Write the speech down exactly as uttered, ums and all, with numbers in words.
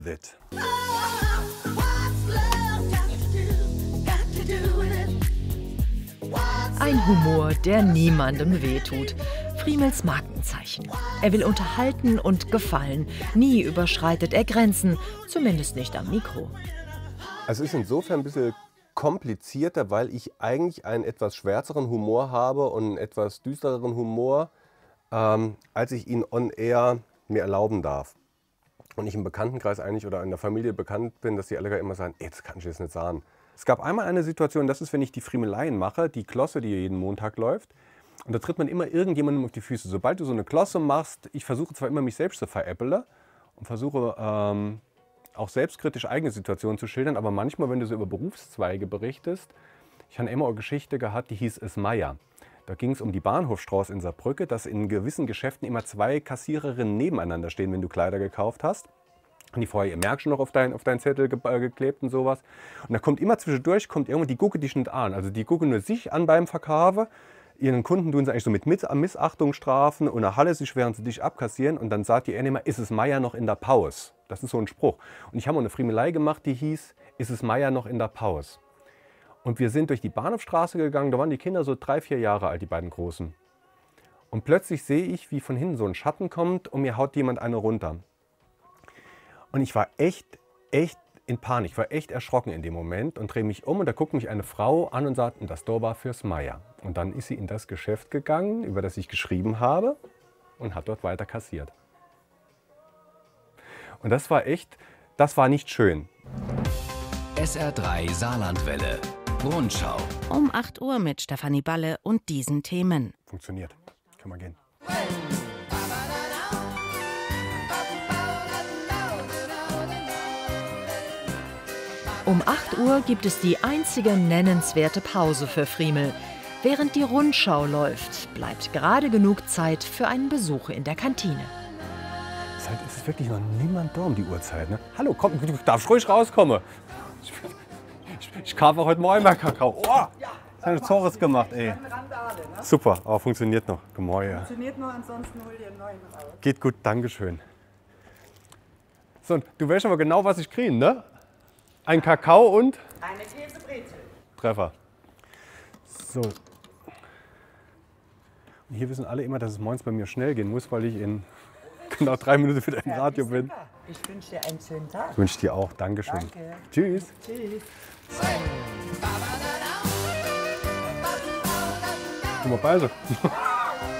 It. Ein Humor, der niemandem wehtut. Friemels Markenzeichen. Er will unterhalten und gefallen. Nie überschreitet er Grenzen, zumindest nicht am Mikro. Also es ist insofern ein bisschen komplizierter, weil ich eigentlich einen etwas schwärzeren Humor habe und einen etwas düstereren Humor, ähm, als ich ihn on air mir erlauben darf. Und ich im Bekanntenkreis eigentlich oder in der Familie bekannt bin, dass die alle immer sagen, ey, das kann ich jetzt nicht sagen. Es gab einmal eine Situation, das ist, wenn ich die Friemeleien mache, die Klosse, die jeden Montag läuft. Und da tritt man immer irgendjemandem auf die Füße. Sobald du so eine Klosse machst, ich versuche zwar immer mich selbst zu veräppeln und versuche ähm, auch selbstkritisch eigene Situationen zu schildern, aber manchmal, wenn du so über Berufszweige berichtest, ich habe immer eine Geschichte gehabt, die hieß Es Meier. Da ging es um die Bahnhofstraße in Saarbrücke, dass in gewissen Geschäften immer zwei Kassiererinnen nebeneinander stehen, wenn du Kleider gekauft hast. Und die vorher ihr Merkchen noch auf deinen auf dein Zettel ge äh, geklebt und sowas. Und da kommt immer zwischendurch, kommt irgendwann, die gucken dich nicht an. Also die gucken nur sich an beim Verkaufen. Ihren Kunden tun sie eigentlich so mit Missachtung strafen und eine Halle sich, während sie dich abkassieren. Und dann sagt die eine immer, ist es Meier noch in der Pause? Das ist so ein Spruch. Und ich habe mal eine Friemelei gemacht, die hieß, ist es Meier noch in der Pause? Und wir sind durch die Bahnhofstraße gegangen, da waren die Kinder so drei, vier Jahre alt, die beiden Großen. Und plötzlich sehe ich, wie von hinten so ein Schatten kommt und mir haut jemand eine runter. Und ich war echt, echt in Panik, ich war echt erschrocken in dem Moment und drehe mich um und da guckt mich eine Frau an und sagt, das Tor war fürs Meier. Und dann ist sie in das Geschäft gegangen, über das ich geschrieben habe und hat dort weiter kassiert. Und das war echt, das war nicht schön. S R drei Saarlandwelle. Rundschau. Um acht Uhr mit Stefanie Balle und diesen Themen. Funktioniert. Kann man gehen. Um acht Uhr gibt es die einzige nennenswerte Pause für Friemel. Während die Rundschau läuft, bleibt gerade genug Zeit für einen Besuch in der Kantine. Es ist, halt, es ist wirklich noch niemand da um die Uhrzeit. Ne? Hallo, komm, du darfst ruhig rauskommen. Ich, ich, ich kaufe heute Morgen mal Kakao. Oh, das hat Zores gemacht, ey. Super, aber funktioniert noch. Gemäuer. Funktioniert noch, ansonsten hol dir einen neuen raus. Geht gut, Dankeschön. So, du weißt aber genau, was ich kriege, ne? Ein Kakao und? Eine Käsebrezel. Treffer. So. Und hier wissen alle immer, dass es morgens bei mir schnell gehen muss, weil ich in genau drei Minuten wieder im Radio bin. Ich wünsche dir einen schönen Tag. Wünsche dir auch. Dankeschön. Danke. Tschüss. Tschüss. Guck mal, beide.